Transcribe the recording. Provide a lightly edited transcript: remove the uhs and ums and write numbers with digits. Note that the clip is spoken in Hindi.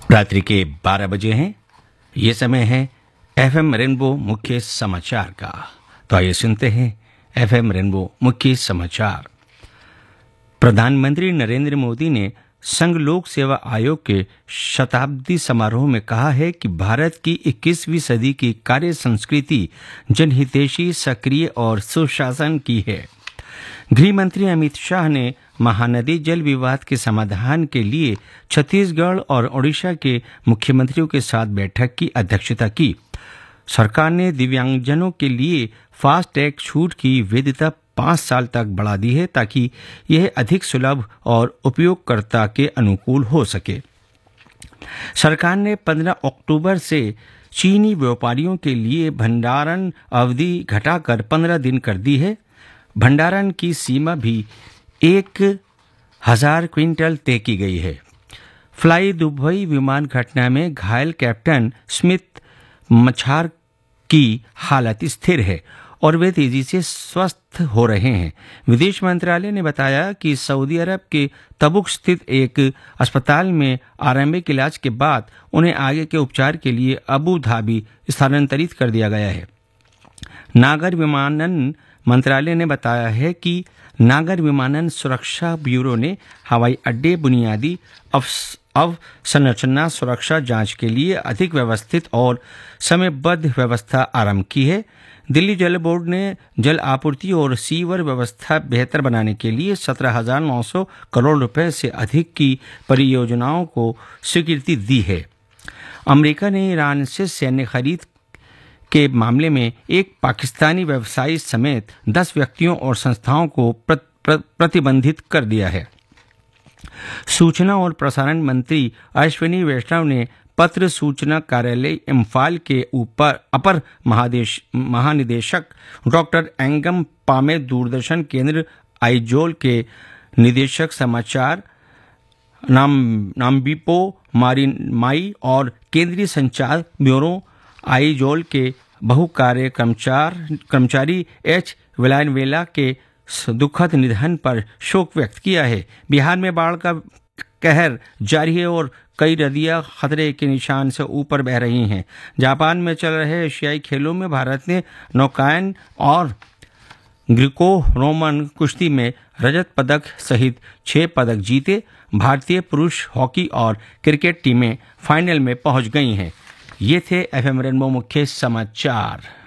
रात्रि के 12 बजे हैं। ये समय है एफएम रेनबो मुख्य समाचार का। तो आइए सुनते हैं एफएम रेनबो मुख्य समाचार। प्रधानमंत्री नरेंद्र मोदी ने संघ लोक सेवा आयोग के शताब्दी समारोह में कहा है कि भारत की 21वीं सदी की कार्य संस्कृति जनहितैषी, सक्रिय और सुशासन की है। गृह मंत्री अमित शाह ने महानदी जल विवाद के समाधान के लिए छत्तीसगढ़ और ओडिशा के मुख्यमंत्रियों के साथ बैठक की अध्यक्षता की। सरकार ने दिव्यांगजनों के लिए फास्ट टैग छूट की वैधता 5 साल तक बढ़ा दी है ताकि यह अधिक सुलभ और उपयोगकर्ता के अनुकूल हो सके। सरकार ने 15 अक्टूबर से चीनी व्यापारियों के लिए भंडारण अवधि घटाकर 15 दिन कर दी है। भंडारण की सीमा भी 1000 क्विंटल तय की गई है। फ्लाई दुबई विमान घटना में घायल कैप्टन स्मिथ मछार की हालत स्थिर है और वे तेजी से स्वस्थ हो रहे हैं। विदेश मंत्रालय ने बताया कि सऊदी अरब के तबुक स्थित एक अस्पताल में आरंभिक इलाज के बाद उन्हें आगे के उपचार के लिए अबू धाबी स्थानांतरित कर दिया गया है। नागर विमानन मंत्रालय ने बताया है कि नागर विमानन सुरक्षा ब्यूरो ने हवाई अड्डे बुनियादी अवसंरचना सुरक्षा जांच के लिए अधिक व्यवस्थित और समयबद्ध व्यवस्था आरंभ की है। दिल्ली जल बोर्ड ने जल आपूर्ति और सीवर व्यवस्था बेहतर बनाने के लिए 17,900 करोड़ रुपए से अधिक की परियोजनाओं को स्वीकृति दी है। अमेरिका ने ईरान से सैन्य खरीद के मामले में एक पाकिस्तानी व्यवसायी समेत 10 व्यक्तियों और संस्थाओं को प्रतिबंधित कर दिया है। सूचना और प्रसारण मंत्री अश्विनी वैष्णव ने पत्र सूचना कार्यालय इम्फाल के अपर महानिदेशक डॉक्टर एंगम पामे, दूरदर्शन केंद्र आइजोल के निदेशक समाचार नाम्बिपो माई और केंद्रीय संचार ब्यूरो आइजोल के बहुकार्य कर्मचारी एच विलायनवेला के दुखद निधन पर शोक व्यक्त किया है। बिहार में बाढ़ का कहर जारी है और कई नदियां खतरे के निशान से ऊपर बह रही हैं। जापान में चल रहे एशियाई खेलों में भारत ने नौकायन और ग्रीको रोमन कुश्ती में रजत पदक सहित 6 पदक जीते। भारतीय पुरुष हॉकी और क्रिकेट टीमें फाइनल में पहुंच गई हैं। ये थे एफएम रेनबो मुख्य समाचार।